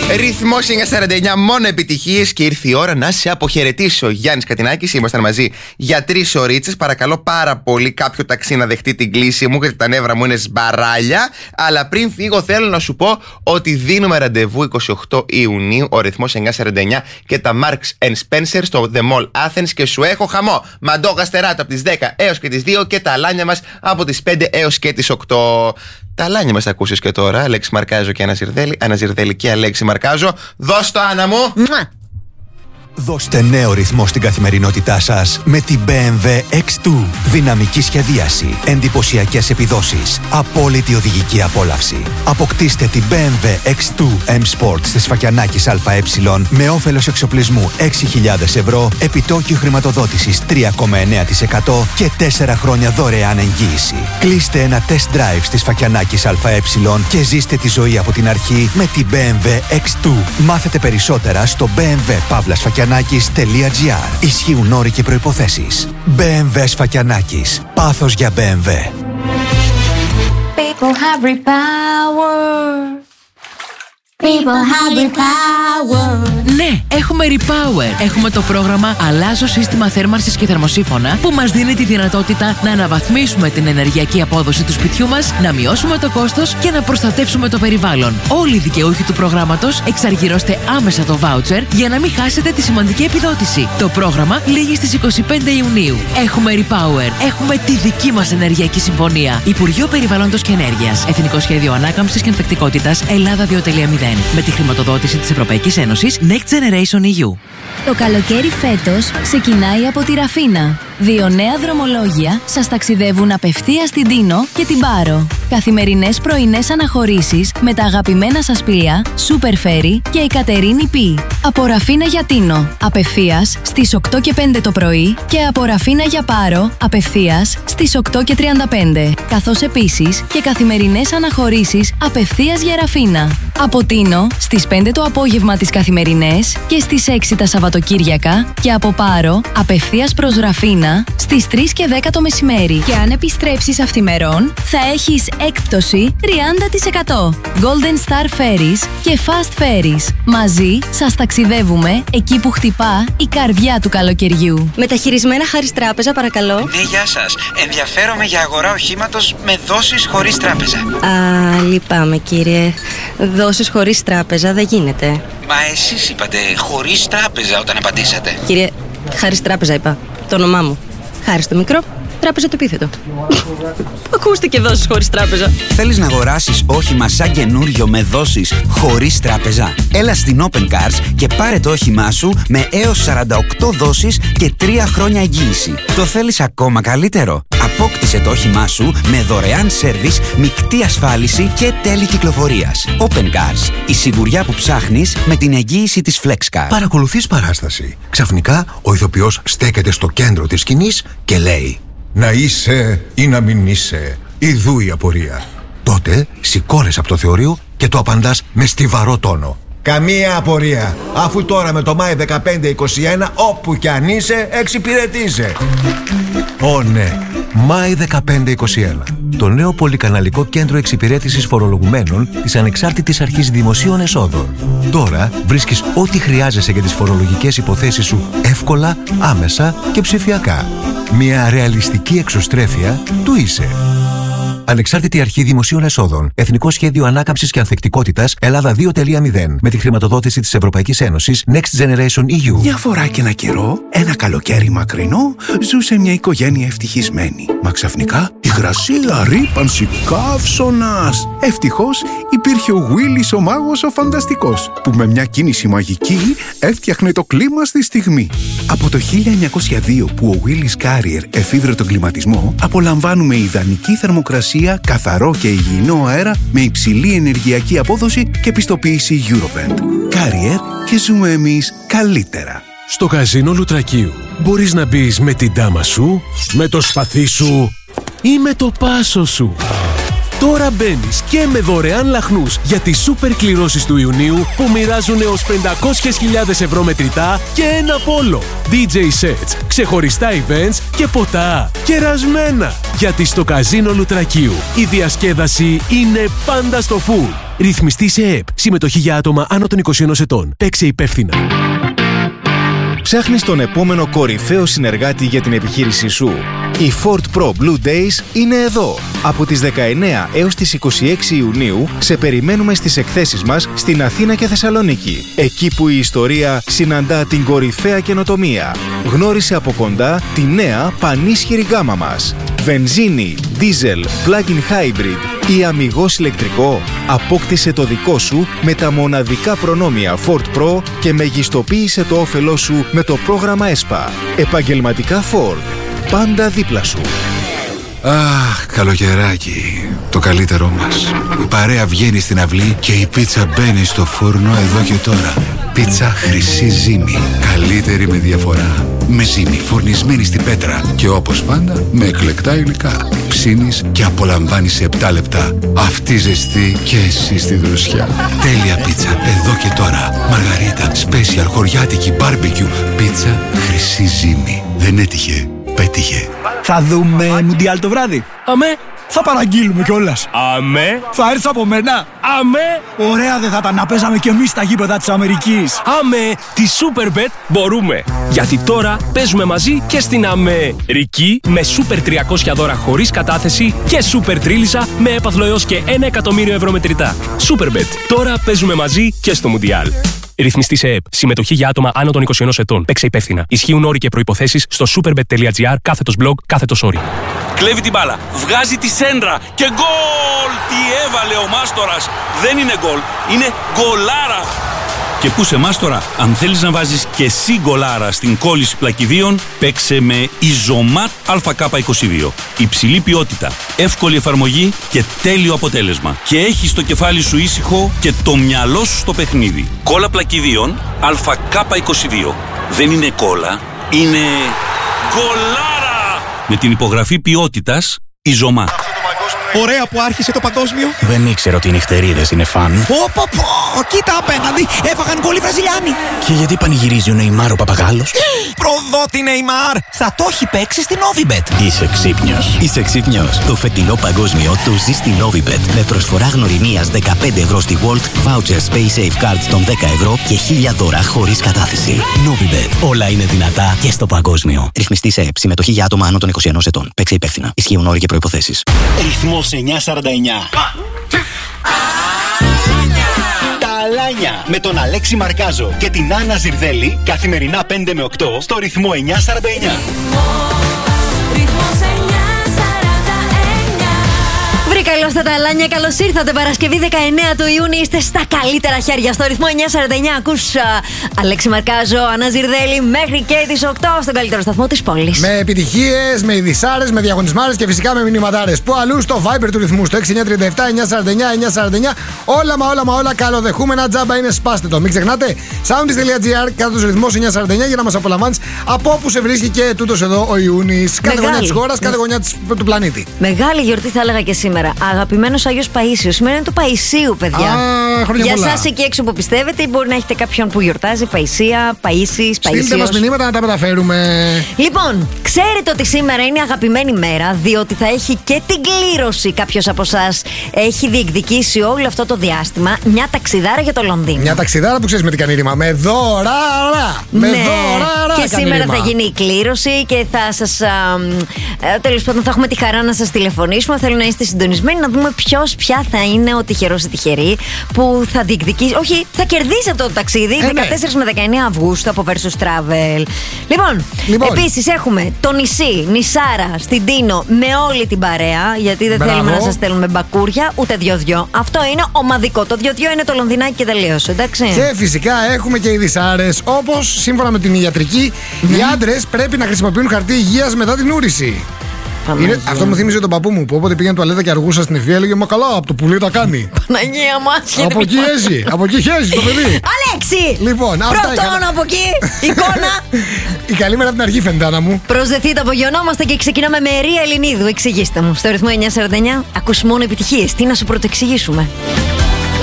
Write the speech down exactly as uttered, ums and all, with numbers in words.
Ρυθμός εννιακόσια σαράντα εννιά, μόνο επιτυχίες και ήρθε η ώρα να σε αποχαιρετήσω. Γιάννης Κατινάκης, ήμασταν μαζί για τρεις ωρίτσες. Παρακαλώ πάρα πολύ κάποιο ταξί να δεχτεί την κλήση μου, γιατί τα νεύρα μου είναι σμπαράλια. Αλλά πριν φύγω, θέλω να σου πω ότι δίνουμε ραντεβού είκοσι οκτώ Ιουνίου, ο ρυθμός εννιακόσια σαράντα εννιά και τα Marks and Spencer στο The Mall Athens. Και σου έχω χαμό. Μαντό γαστεράτα από τις δέκα έως και τις δύο και τα αλάνια μας από τις πέντε έως και τις οκτώ. Τα αλάνια μας θα ακούσεις και τώρα. Αλέξη Μαρκάζο και Αναζηρδέλη. Αναζηρδέλη και Αλέξη Μαρκάζο. Δώσ' το, Άννα μου. Μουα. Δώστε νέο ρυθμό στην καθημερινότητά σας με την μπι εμ ντάμπλιου εξ δύο. Δυναμική σχεδίαση, εντυπωσιακές επιδόσεις, απόλυτη οδηγική απόλαυση. Αποκτήστε την μπι εμ ντάμπλιου εξ δύο M Sport στη Σφακιανάκης ΑΕ με όφελος εξοπλισμού έξι χιλιάδες ευρώ, επιτόκιο χρηματοδότησης τρία κόμμα εννέα τοις εκατό και τέσσερα χρόνια δωρεάν εγγύηση. Κλείστε ένα test drive στη Σφακιανάκης ΑΕ και ζήστε τη ζωή από την αρχή με την μπι εμ ντάμπλιου εξ δύο. Μάθετε περισσότερα στο μπι εμ ντάμπλιου Παύλα Σφακιανάκης τελεία τζι άρ. Ισχύουν όροι και προϋποθέσεις. μπι εμ ντάμπλιου Σφακιανάκης. Πάθος για μπι εμ ντάμπλιου. People have repower. People have repower. Ναι, έχουμε Repower. Έχουμε το πρόγραμμα Αλλάζω σύστημα θέρμανσης και θερμοσύφωνα που μας δίνει τη δυνατότητα να αναβαθμίσουμε την ενεργειακή απόδοση του σπιτιού μας, να μειώσουμε το κόστος και να προστατεύσουμε το περιβάλλον. Όλοι οι δικαιούχοι του προγράμματος εξαργυρώστε άμεσα το βάουτσερ για να μην χάσετε τη σημαντική επιδότηση. Το πρόγραμμα λήγει στις είκοσι πέντε Ιουνίου. Έχουμε Repower. Έχουμε τη δική μας ενεργειακή συμφωνία. Υπουργείο Περιβάλλοντος και Ενέργειας. Εθνικό Σχέδιο Ανάκαμψης και Ανθεκτικότητας Ελλάδα δύο κόμμα μηδέν. Με τη χρηματοδότηση της Ευρωπαϊκής Ένωσης Next Generation ι γιου. Το καλοκαίρι φέτος ξεκινάει από τη Ραφίνα. Δύο νέα δρομολόγια σας ταξιδεύουν απευθείας στην Τίνο και την Πάρο. Καθημερινές πρωινές αναχωρήσεις με τα αγαπημένα σας πλοία Super Ferry και η Κατερίνη Πι. Από Ραφίνα για Τίνο, απευθείας στις οκτώ και πέντε το πρωί και από Ραφίνα για Πάρο, απευθείας στις οκτώ και τριάντα πέντε. Καθώς επίσης και καθημερινές αναχωρήσεις απευθείας για Ραφίνα. Από Τίνο στις πέντε το απόγευμα τις καθημερινές και στις έξι τα Σαββατοκύριακα και από Πάρο απευθείας προς Ραφίνα στις τρεις και δέκα το μεσημέρι. Και αν επιστρέψεις αυθημερών θα έχεις έκπτωση τριάντα τοις εκατό. Golden Star Ferries και Fast Ferries. Μαζί σας ταξιδεύουμε εκεί που χτυπά η καρδιά του καλοκαιριού. Μεταχειρισμένα χάρις τράπεζα, παρακαλώ. Ναι, γεια σας. Ενδιαφέρομαι για αγορά οχήματος με δόσεις χωρίς τράπεζα. Α, λυπάμαι κύριε. Δόσεις χωρίς τράπεζα δεν γίνεται. Μα εσείς είπατε χωρίς τράπεζα όταν απαντήσατε. Κύριε, χάρις τράπεζα είπα. Το όνομά μου. Χάρης το μικρό, τράπεζα το επίθετο. Ακούστε και δόσεις χωρίς τράπεζα. Θέλεις να αγοράσεις όχημα σαν καινούριο με δόσεις χωρίς τράπεζα? Έλα στην Open Cars και πάρε το όχημά σου με έως σαράντα οκτώ δόσεις και τρία χρόνια εγγύηση. Το θέλεις ακόμα καλύτερο? Απόκτησε το όχημά σου με δωρεάν σέρβις, μεικτή ασφάλιση και τέλη κυκλοφορίας. Open Cars. Η σιγουριά που ψάχνεις με την εγγύηση της FlexCar. Παρακολουθείς παράσταση. Ξαφνικά ο ηθοποιός στέκεται στο κέντρο της σκηνής και λέει: «Να είσαι ή να μην είσαι, ιδού η απορία». Τότε σηκώνεσαι από το θεωρείο και το απαντάς με στιβαρό τόνο: «Καμία απορία, αφού τώρα με το Μάη δεκαπέντε είκοσι ένα όπου κι αν είσαι εξυπηρετείσαι». Ω ναι, Μάη δεκαπέντε είκοσι ένα. Το νέο πολυκαναλικό κέντρο εξυπηρέτησης φορολογουμένων της Ανεξάρτητης Αρχής Δημοσίων Εσόδων. Τώρα βρίσκεις ό,τι χρειάζεσαι για τις φορολογικές υποθέσεις σου εύκολα, άμεσα και ψηφιακά. Μια ρεαλιστική εξωστρέφεια του είσαι. Ανεξάρτητη Αρχή Δημοσίων Εσόδων. Εθνικό Σχέδιο Ανάκαμψης και Ανθεκτικότητας Ελλάδα δύο κόμμα μηδέν. Με τη χρηματοδότηση της Ευρωπαϊκής Ένωσης Next Generation ι γιου. Μια φορά και ένα καιρό, ένα καλοκαίρι μακρινό, ζούσε μια οικογένεια ευτυχισμένη. Μα ξαφνικά υγρασία, ρύπανση, καύσωνας. Ευτυχώς υπήρχε ο Γουίλις ο μάγος ο φανταστικός, που με μια κίνηση μαγική έφτιαχνε το κλίμα στη στιγμή. Από το χίλια εννιακόσια δύο που ο Willis Carrier εφήβρε τον κλιματισμό, απολαμβάνουμε ιδανική θερμοκρασία, καθαρό και υγιεινό αέρα με υψηλή ενεργειακή απόδοση και πιστοποίηση Eurovent. Carrier και ζούμε εμείς καλύτερα. Στο καζίνο Λουτρακίου μπορείς να μπεις με την τάμα σου, με το σπαθί σου ή με το πάσο σου. Τώρα μπαίνεις και με δωρεάν λαχνούς για τις σούπερ κληρώσεις του Ιουνίου που μοιράζουν έως πεντακόσιες χιλιάδες ευρώ μετρητά και ένα πόλο. ντι τζέι sets, ξεχωριστά events και ποτά κερασμένα. Γιατί στο Καζίνο Λουτρακίου η διασκέδαση είναι πάντα στο full. Ρυθμιστή σε ΕΕΠ. Συμμετοχή για άτομα άνω των είκοσι ενός ετών. Παίξε υπεύθυνα. Ψάχνεις τον επόμενο κορυφαίο συνεργάτη για την επιχείρησή σου. Οι Ford Pro Blue Days είναι εδώ. Από τις δεκαεννέα έως τις είκοσι έξι Ιουνίου σε περιμένουμε στις εκθέσεις μας στην Αθήνα και Θεσσαλονίκη. Εκεί που η ιστορία συναντά την κορυφαία καινοτομία. Γνώρισε από κοντά τη νέα πανίσχυρη γάμα μας. Βενζίνη, diesel, plug-in hybrid ή αμιγώς ηλεκτρικό. Απόκτησε το δικό σου με τα μοναδικά προνόμια Ford Pro και μεγιστοποίησε το όφελό σου με το πρόγραμμα ΕΣΠΑ. Επαγγελματικά Ford. Πάντα δίπλα σου. Αχ, καλοκαιράκι. Το καλύτερό μας. Η παρέα βγαίνει στην αυλή και η πίτσα μπαίνει στο φούρνο εδώ και τώρα. Πίτσα Χρυσή Ζύμη. Καλύτερη με διαφορά. Με ζύμη φουρνισμένη στην πέτρα. Και όπως πάντα με εκλεκτά υλικά. Ψήνεις και απολαμβάνεις σε επτά λεπτά. Αυτή ζεστή και εσύ στη δροσιά. Τέλεια πίτσα εδώ και τώρα. Μαργαρίτα, special, χωριάτικη, μπάρμπεκιου. Πίτσα Χρυσή Ζύμη. Δεν έτυχε. Πέτυχε. Θα δούμε Μουντιάλ το βράδυ. Αμέ. Θα παραγγείλουμε κιόλας. Αμέ. Θα έρθεις από μένα. Αμέ. Ωραία δεν θα ήταν να παίζαμε κι εμείς στα γήπεδα της Αμερικής. Αμέ. Τη Superbet μπορούμε. Γιατί τώρα παίζουμε μαζί και στην Αμερική με Super τριακόσια δώρα χωρίς κατάθεση και Super Τρίλισσα με έπαθλο έως και ένα εκατομμύριο ευρώ μετρητά. Superbet. Τώρα παίζουμε μαζί και στο Μουντιάλ. Ρυθμιστή σε ΕΕΠ. Συμμετοχή για άτομα άνω των είκοσι ενός ετών. Παίξε υπεύθυνα. Ισχύουν όροι και προϋποθέσεις στο superbet.gr κάθετος blog κάθετος όροι. Κλέβει την μπάλα. Βγάζει τη σέντρα. Και γκολ! Τι έβαλε ο Μάστορας. Δεν είναι γκολ. Είναι γκολάρα. Και πού σε Μάστορα, αν θέλεις να βάζεις και εσύ γκολάρα στην κόλληση πλακιδίων, παίξε με Ιζωμάτ Α Κ είκοσι δύο. Υψηλή ποιότητα, εύκολη εφαρμογή και τέλειο αποτέλεσμα. Και έχεις το κεφάλι σου ήσυχο και το μυαλό σου στο παιχνίδι. Κόλλα πλακιδίων Α Κ είκοσι δύο. Δεν είναι κόλλα, είναι γκολάρα! Με την υπογραφή ποιότητας Ιζωμάτ. Ωραία που άρχισε το παγκόσμιο. Δεν ήξερα ότι οι νυχτερίδες είναι φαν. Πω πω πω, κοίτα απέναντι, έφαγαν γκολ οι Βραζιλιάνοι. Και γιατί πανηγυρίζει ο Νεϊμάρ ο παπαγάλος. Προδότη Νεϊμάρ, θα το έχει παίξει στην Novibet. Είσαι ξύπνιος. Είσαι ξύπνιος. Το φετινό παγκόσμιο το ζει στην Novibet. Με προσφορά γνωριμίας δεκαπέντε ευρώ στη Volt, voucher Space Safe Cards των δέκα ευρώ και χίλια δώρα χωρίς κατάθεση. Novibet. Όλα είναι δυνατά και στο παγκόσμιο. Ρυθμιστή σε ΕΕΠ. Συμμετοχή για άτομα άνω των είκοσι ενός ετών. Παίξε υπεύθυνα. Ισχύουν όροι και προϋποθέσεις. Ρυθμός εννιακόσια σαράντα εννιά. Τα Αλάνια με τον Αλέξη Μαρκάζο και την Άννα Ζιρδέλη καθημερινά πέντε με οκτώ στο ρυθμό εννιακόσια σαράντα εννιά. Βρει καλώς τα Αλάνια, καλώς ήρθατε. Παρασκευή δεκαεννέα του Ιούνιου, είστε στα καλύτερα χέρια. Στο ρυθμό εννιακόσια σαράντα εννιά ακούς Αλέξη Μαρκάζο, Άννα Ζιρδέλη μέχρι και τις οκτώ στον καλύτερο σταθμό της πόλης. Με επιτυχίες, με ειδισάρες, με διαγωνισμάρες και φυσικά με μηνυματάρες. Πού αλλού στο Viber του ρυθμού στο έξι εννιά τρία επτά εννιακόσια σαράντα εννιά εννιακόσια σαράντα εννιά. Όλα μα όλα μα όλα καλοδεχούμενα, τζάμπα είναι, σπάστε το. Μην ξεχνάτε soundis.gr κάτω ρυθμός εννιακόσια σαράντα εννιά για να μας απολαμβάνεις από όπου σε βρίσκει και τούτος εδώ ο Ιούνις. Κάθε γωνιά της χώρας, κάθε γωνιά του πλανήτη. Μεγάλη γιορτή θα έλεγα και σήμερα. Αγαπημένος Άγιος Παΐσιος. Σήμερα είναι του Παϊσίου, παιδιά. Α, για πολλά. εσάς εκεί έξω που πιστεύετε, μπορεί να έχετε κάποιον που γιορτάζει Παϊσία, Παΐσης, Παΐσιος. Στείλτε μας μηνύματα να τα μεταφέρουμε. Λοιπόν, ξέρετε ότι σήμερα είναι αγαπημένη μέρα, διότι θα έχει και την κλήρωση. Κάποιος από εσάς έχει διεκδικήσει όλο αυτό το διάστημα μια ταξιδάρα για το Λονδίνο. Μια ταξιδάρα που ξέρεις με τι κάνει ρήμα. Με δωράρα! Με ναι. δωράρα! Και σήμερα ρήμα. Θα γίνει η κλήρωση και θα σας. Τέλος πάντων, θα έχουμε τη χαρά να σας τηλεφωνήσουμε. Θέλω να είστε συντονισμένοι, να δούμε ποιος πια θα είναι ο τυχερός ή τυχερή που θα διεκδικήσει. Όχι, θα κερδίσει αυτό το ταξίδι. Ε, δεκατέσσερα με δεκαεννέα Αυγούστου από Versus Travel. Λοιπόν, λοιπόν. επίσης έχουμε το νησί, νησάρα στην Τίνο με όλη την παρέα. Γιατί δεν Μπράβο. θέλουμε να σας στέλνουμε μπακούρια ούτε δυο-δυο. Αυτό είναι ομαδικό. Το δυο-δυο είναι το Λονδινάκι και τελείωσε, εντάξει. Και φυσικά έχουμε και ειδισάρες. Όπως σύμφωνα με την ιατρική, ναι. οι άντρες πρέπει να χρησιμοποιούν χαρτί υγείας μετά την ούρηση. Είναι, αυτό μου θύμιζε τον παππού μου που όποτε πήγαινε τουαλέτα και αργούσα στην εφή έλεγε μα καλά, από το πουλί τα κάνει. Παναγία μου, άσχετη. Από εκεί έζει, από εκεί χέζει το παιδί. Αλέξη! Εντάξει! Λοιπόν, πρώτον από εκεί, εικόνα. Η καλή μέρα από την αρχή φαίνεται, Άννα μου. Προσδεθείτε, απογειωνόμαστε και ξεκινάμε με Ρία Ελληνίδου. Εξηγήστε μου. Στο ρυθμό εννιά σαράντα εννιά, ακούς μόνο επιτυχίες. Τι να σου πρωτοεξηγήσουμε.